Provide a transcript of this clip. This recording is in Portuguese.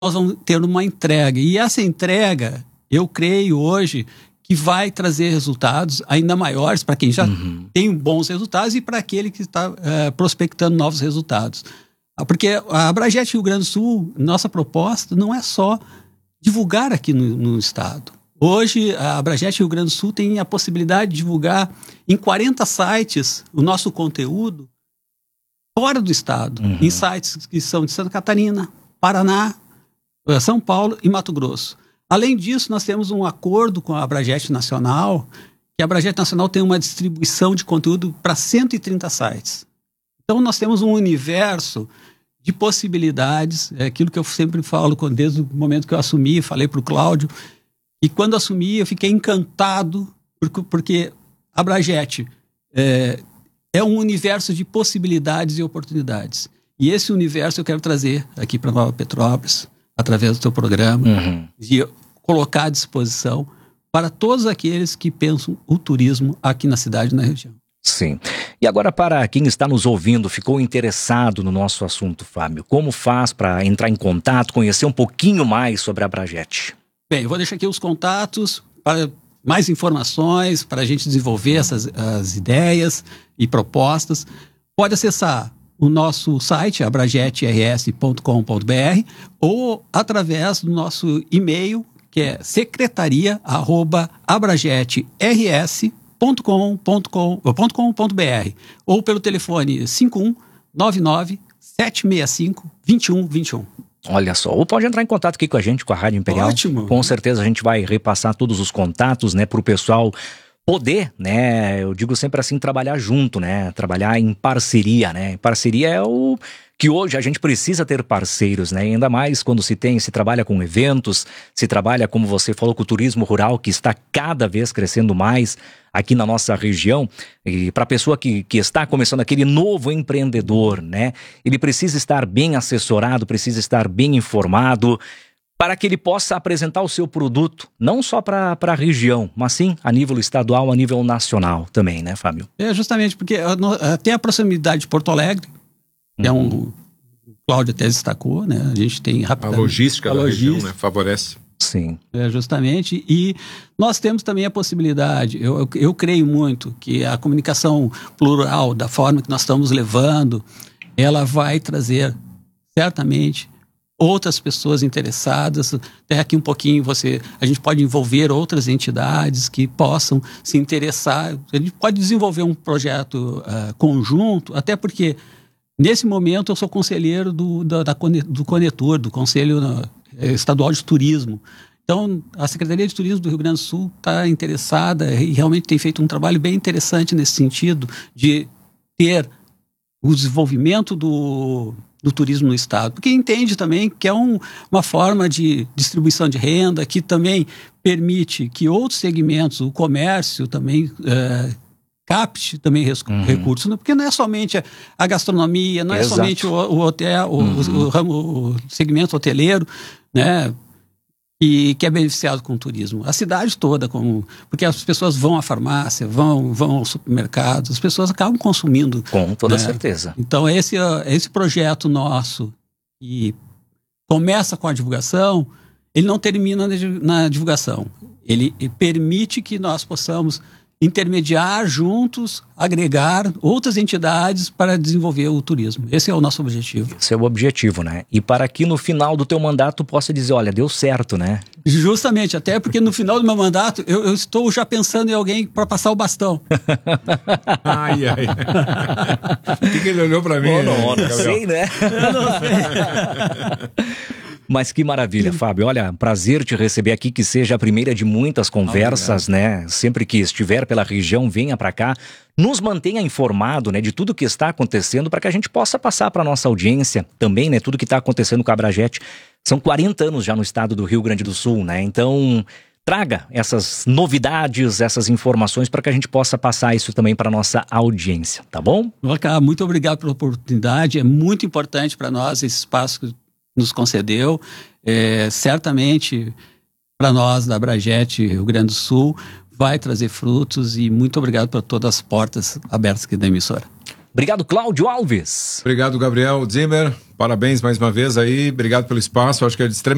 nós vamos ter uma entrega. E essa entrega, eu creio hoje, que vai trazer resultados ainda maiores para quem já tem bons resultados e para aquele que está prospectando novos resultados. Porque a Abrajet Rio Grande do Sul, nossa proposta não é só divulgar aqui no estado. Hoje, a Abrajet Rio Grande do Sul tem a possibilidade de divulgar em 40 sites o nosso conteúdo fora do estado, em sites que são de Santa Catarina, Paraná, São Paulo e Mato Grosso. Além disso, nós temos um acordo com a Abrajet Nacional, que a Abrajet Nacional tem uma distribuição de conteúdo para 130 sites. Então, nós temos um universo de possibilidades, é aquilo que eu sempre falo desde o momento que eu assumi, falei para o Cláudio, e quando assumi eu fiquei encantado, porque a Abrajet é um universo de possibilidades e oportunidades. E esse universo eu quero trazer aqui para Nova Petrópolis, através do teu programa, e colocar à disposição para todos aqueles que pensam o turismo aqui na cidade e na região. Sim. E agora, para quem está nos ouvindo, ficou interessado no nosso assunto, Fábio, como faz para entrar em contato, conhecer um pouquinho mais sobre a Abrajet? Bem, eu vou deixar aqui os contatos para mais informações, para a gente desenvolver as ideias e propostas. Pode acessar o nosso site, abrajetrs.com.br, ou através do nosso e-mail, que é secretariaabrajetrs.com.br, ou pelo telefone 5199-765-2121. Olha só, ou pode entrar em contato aqui com a gente, com a Rádio Imperial. Ótimo. Com certeza a gente vai repassar todos os contatos, né, para o pessoal poder, né, eu digo sempre assim, trabalhar junto, né, trabalhar em parceria, né, parceria é o que hoje a gente precisa ter parceiros, né, e ainda mais quando se trabalha com eventos, se trabalha, como você falou, com o turismo rural, que está cada vez crescendo mais aqui na nossa região, e para a pessoa que está começando, aquele novo empreendedor, né, ele precisa estar bem assessorado, precisa estar bem informado, para que ele possa apresentar o seu produto, não só para a região, mas sim a nível estadual, a nível nacional também, né, Fábio? Justamente porque tem a proximidade de Porto Alegre, que é o Cláudio até destacou, né? A gente tem rapidamente... A logística da região, né? Favorece. Sim. Justamente. E nós temos também a possibilidade, eu creio muito que a comunicação plural, da forma que nós estamos levando, ela vai trazer, certamente, outras pessoas interessadas. Até aqui um pouquinho a gente pode envolver outras entidades que possam se interessar. A gente pode desenvolver um projeto conjunto, até porque nesse momento eu sou conselheiro do Conetur, do Conselho Estadual de Turismo. Então, a Secretaria de Turismo do Rio Grande do Sul está interessada e realmente tem feito um trabalho bem interessante nesse sentido de ter o desenvolvimento do turismo no estado, porque entende também que é uma forma de distribuição de renda, que também permite que outros segmentos, o comércio também capte também recursos, porque não é somente a gastronomia, não é somente o hotel, o segmento hoteleiro, né, e que é beneficiado com o turismo. A cidade toda, porque as pessoas vão à farmácia, vão ao supermercado, as pessoas acabam consumindo. Com toda certeza. Então, esse projeto nosso, que começa com a divulgação, ele não termina na divulgação. Ele permite que nós possamos intermediar juntos, agregar outras entidades para desenvolver o turismo. Esse é o nosso objetivo. Esse é o objetivo, né? E para que no final do teu mandato possa dizer, olha, deu certo, né? Justamente, até porque no final do meu mandato eu estou já pensando em alguém para passar o bastão. Ai. O que ele olhou para mim? Não sei, né? Eu não sei. Mas que maravilha, Fábio. Olha, prazer te receber aqui, que seja a primeira de muitas conversas, né? Sempre que estiver pela região, venha para cá. Nos mantenha informado, né, de tudo que está acontecendo, para que a gente possa passar para a nossa audiência também, né, tudo que está acontecendo com a Abrajet. São 40 anos já no estado do Rio Grande do Sul, né? Então, traga essas novidades, essas informações, para que a gente possa passar isso também para a nossa audiência, tá bom? Muito obrigado pela oportunidade. É muito importante para nós esse espaço que nos concedeu, certamente para nós da Abrajet Rio Grande do Sul vai trazer frutos, e muito obrigado por todas as portas abertas aqui da emissora. Obrigado, Cláudio Alves. Obrigado, Gabriel Zimmer, parabéns mais uma vez aí, obrigado pelo espaço, acho que é de extrema